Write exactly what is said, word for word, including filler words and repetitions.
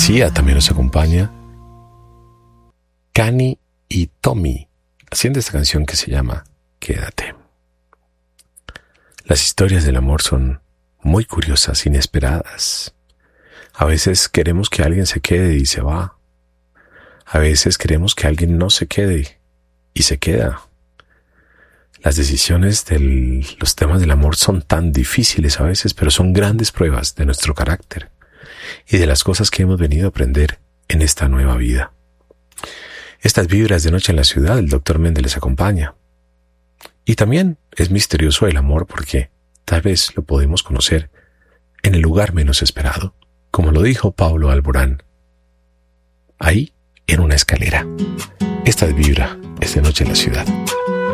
Sia también nos acompaña. Cani y Tommy haciendo esta canción que se llama Quédate. Las historias del amor son muy curiosas, inesperadas. A veces queremos que alguien se quede y se va. A veces queremos que alguien no se quede y se queda. Las decisiones de los temas del amor son tan difíciles a veces, pero son grandes pruebas de nuestro carácter y de las cosas que hemos venido a aprender en esta nueva vida. Estas vibras de Noche en la Ciudad, el doctor Méndez les acompaña. Y también es misterioso el amor porque tal vez lo podemos conocer en el lugar menos esperado, como lo dijo Pablo Alborán. Ahí, en una escalera. Esta vibra es de Noche en la Ciudad.